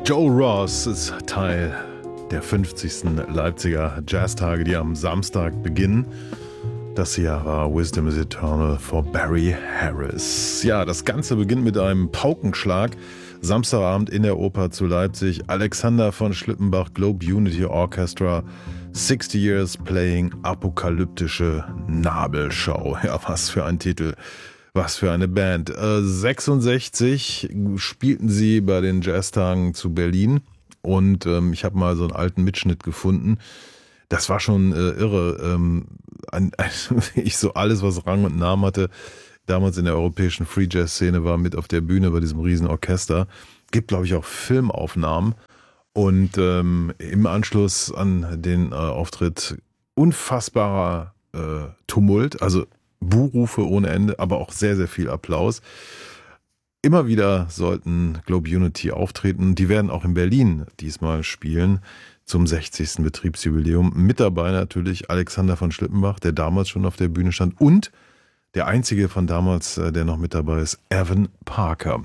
Joe Ross ist Teil der 50. Leipziger Jazztage, die am Samstag beginnen. Das hier war Wisdom is Eternal for Barry Harris. Ja, das Ganze beginnt mit einem Paukenschlag. Samstagabend in der Oper zu Leipzig. Alexander von Schlippenbach, Globe Unity Orchestra, 60 Years Playing Apokalyptische Nabelschau. Ja, was für ein Titel. Was für eine Band. 66 spielten sie bei den Jazztagen zu Berlin und ich habe mal so einen alten Mitschnitt gefunden. Das war schon irre. Ich so alles, was Rang und Namen hatte, damals in der europäischen Free Jazz Szene, war mit auf der Bühne bei diesem riesen Orchester. Gibt, glaube ich, auch Filmaufnahmen. Und im Anschluss an den Auftritt unfassbarer Tumult, also Buhrufe ohne Ende, aber auch sehr, sehr viel Applaus. Immer wieder sollten Globe Unity auftreten. Die werden auch in Berlin diesmal spielen zum 60. Betriebsjubiläum. Mit dabei natürlich Alexander von Schlippenbach, der damals schon auf der Bühne stand, und der einzige von damals, der noch mit dabei ist, Evan Parker.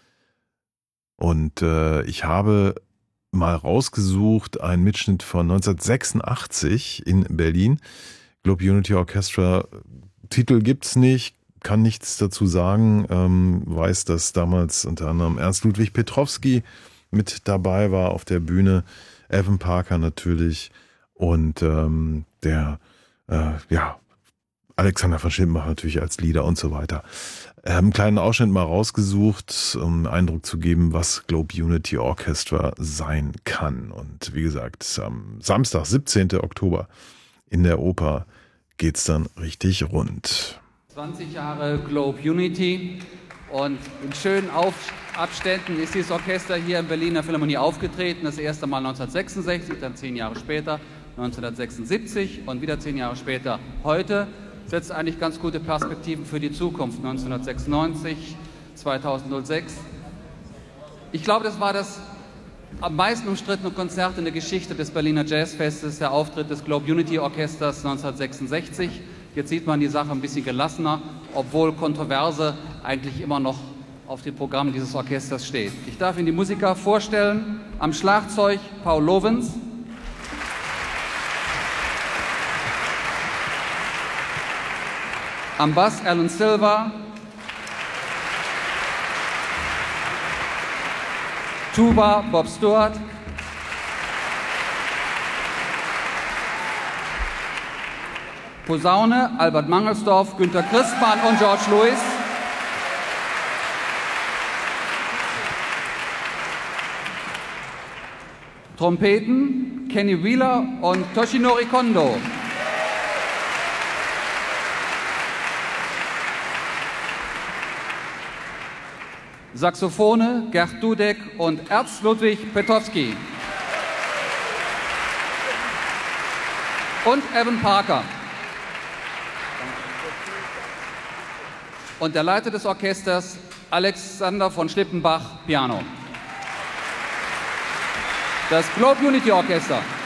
Und ich habe mal rausgesucht einen Mitschnitt von 1986 in Berlin. Globe Unity Orchestra. Titel gibt's nicht, kann nichts dazu sagen, weiß, dass damals unter anderem Ernst Ludwig Petrowski mit dabei war auf der Bühne, Evan Parker natürlich und Alexander von Schlippenbach natürlich als Leader und so weiter. Einen kleinen Ausschnitt mal rausgesucht, um einen Eindruck zu geben, was Globe Unity Orchestra sein kann. Und wie gesagt, am Samstag, 17. Oktober in der Oper geht's dann richtig rund. 20 Jahre Globe Unity und in schönen Abständen ist dieses Orchester hier in Berliner Philharmonie aufgetreten. Das erste Mal 1966, dann 10 Jahre später 1976 und wieder 10 Jahre später heute. Setzt eigentlich ganz gute Perspektiven für die Zukunft. 1996, 2006. Ich glaube, das war das am meisten umstrittene Konzert in der Geschichte des Berliner Jazzfestes, der Auftritt des Globe Unity Orchesters 1966. Jetzt sieht man die Sache ein bisschen gelassener, obwohl Kontroverse eigentlich immer noch auf dem Programm dieses Orchesters steht. Ich darf Ihnen die Musiker vorstellen. Am Schlagzeug Paul Lovens. Am Bass Alan Silva. Tuba Bob Stewart. Posaune Albert Mangelsdorf, Günter Christmann und George Lewis. Trompeten Kenny Wheeler und Toshinori Kondo. Saxophone Gerd Dudek und Ernst Ludwig Petrowski. Und Evan Parker. Und der Leiter des Orchesters, Alexander von Schlippenbach, Piano. Das Globe Unity Orchester.